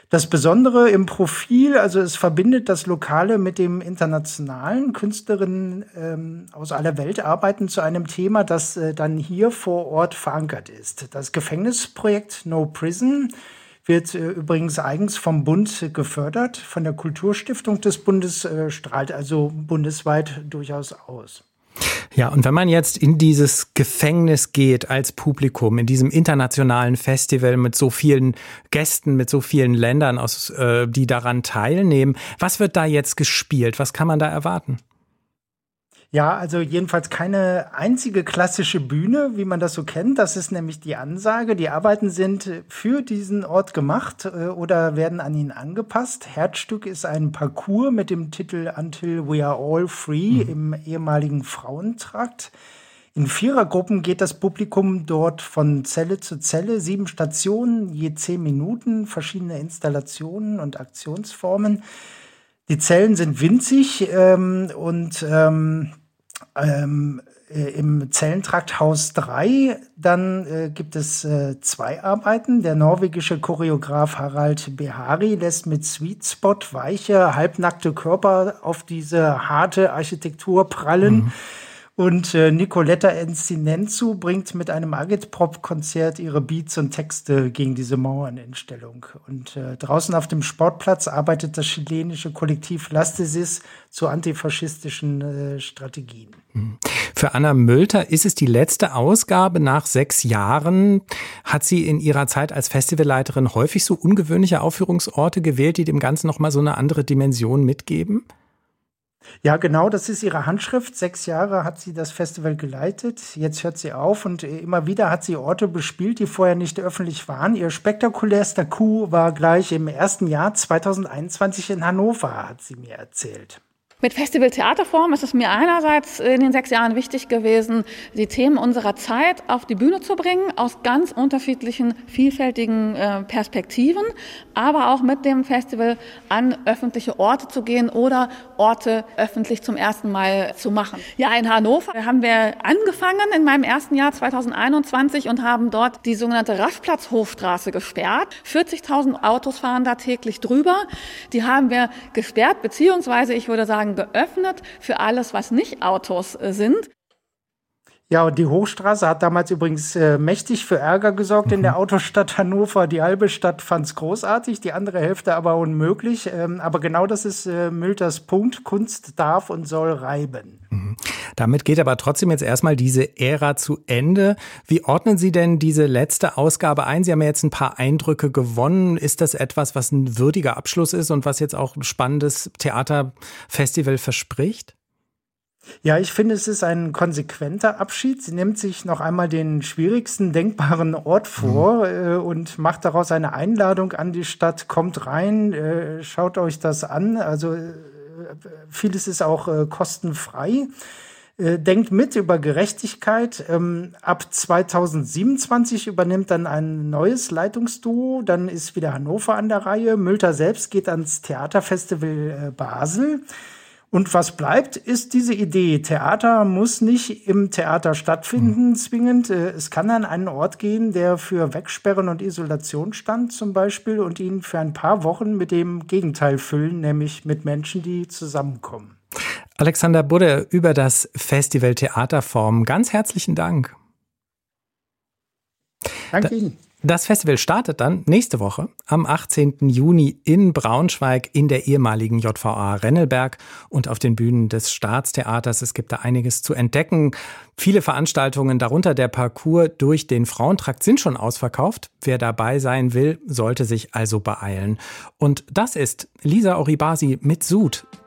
Das Besondere im Profil, also es verbindet das Lokale mit dem Internationalen. Künstlerinnen aus aller Welt arbeiten zu einem Thema, das dann hier vor Ort verankert ist. Das Gefängnisprojekt No Prison wird übrigens eigens vom Bund gefördert. Von der Kulturstiftung des Bundes strahlt also bundesweit durchaus aus. Ja, und wenn man jetzt in dieses Gefängnis geht als Publikum, in diesem internationalen Festival mit so vielen Gästen, mit so vielen Ländern, die daran teilnehmen, was wird da jetzt gespielt? Was kann man da erwarten? Ja, also jedenfalls keine einzige klassische Bühne, wie man das so kennt. Das ist nämlich die Ansage. Die Arbeiten sind für diesen Ort gemacht oder werden an ihn angepasst. Herzstück ist ein Parcours mit dem Titel Until We Are All Free im ehemaligen Frauentrakt. In Vierergruppen geht das Publikum dort von Zelle zu Zelle, 7 Stationen, je 10 Minuten, verschiedene Installationen und Aktionsformen. Die Zellen sind winzig und im Zellentrakt Haus 3, dann gibt es 2 Arbeiten. Der norwegische Choreograf Harald Behari lässt mit Sweet Spot weiche, halbnackte Körper auf diese harte Architektur prallen. Und Nicoletta Encinenzu bringt mit einem Agitprop-Konzert ihre Beats und Texte gegen diese Mauern in Stellung. Und draußen auf dem Sportplatz arbeitet das chilenische Kollektiv Lastesis zu antifaschistischen Strategien. Für Anna Mülter ist es die letzte Ausgabe nach 6 Jahren. Hat sie in ihrer Zeit als Festivalleiterin häufig so ungewöhnliche Aufführungsorte gewählt, die dem Ganzen nochmal so eine andere Dimension mitgeben? Ja, genau, das ist ihre Handschrift. 6 Jahre hat sie das Festival geleitet. Jetzt hört sie auf und immer wieder hat sie Orte bespielt, die vorher nicht öffentlich waren. Ihr spektakulärster Coup war gleich im ersten Jahr 2021 in Hannover, hat sie mir erzählt. Mit Festival Theaterforum ist es mir einerseits in den 6 Jahren wichtig gewesen, die Themen unserer Zeit auf die Bühne zu bringen, aus ganz unterschiedlichen, vielfältigen Perspektiven, aber auch mit dem Festival an öffentliche Orte zu gehen oder Orte öffentlich zum ersten Mal zu machen. Ja, in Hannover haben wir angefangen in meinem ersten Jahr 2021 und haben dort die sogenannte Raschplatz-Hofstraße gesperrt. 40.000 Autos fahren da täglich drüber. Die haben wir gesperrt, beziehungsweise ich würde sagen, geöffnet für alles, was nicht Autos sind. Ja, und die Hochstraße hat damals übrigens mächtig für Ärger gesorgt in der Autostadt Hannover. Die halbe Stadt fand es großartig, die andere Hälfte aber unmöglich. Aber genau das ist Mülters Punkt. Kunst darf und soll reiben. Damit geht aber trotzdem jetzt erstmal diese Ära zu Ende. Wie ordnen Sie denn diese letzte Ausgabe ein? Sie haben ja jetzt ein paar Eindrücke gewonnen. Ist das etwas, was ein würdiger Abschluss ist und was jetzt auch ein spannendes Theaterfestival verspricht? Ja, ich finde, es ist ein konsequenter Abschied. Sie nimmt sich noch einmal den schwierigsten denkbaren Ort vor und macht daraus eine Einladung an die Stadt. Kommt rein, schaut euch das an. Also vieles ist auch kostenfrei. Denkt mit über Gerechtigkeit. Ab 2027 übernimmt dann ein neues Leitungsduo. Dann ist wieder Hannover an der Reihe. Mülter selbst geht ans Theaterfestival Basel. Und was bleibt, ist diese Idee. Theater muss nicht im Theater stattfinden, zwingend. Es kann an einen Ort gehen, der für Wegsperren und Isolation stand zum Beispiel und ihn für ein paar Wochen mit dem Gegenteil füllen, nämlich mit Menschen, die zusammenkommen. Alexander Budde über das Festival Theaterforum. Ganz herzlichen Dank. Danke Ihnen. Das Festival startet dann nächste Woche am 18. Juni in Braunschweig in der ehemaligen JVA Rennelberg und auf den Bühnen des Staatstheaters. Es gibt da einiges zu entdecken. Viele Veranstaltungen, darunter der Parcours durch den Frauentrakt, sind schon ausverkauft. Wer dabei sein will, sollte sich also beeilen. Und das ist Lisa Oribasi mit Sud.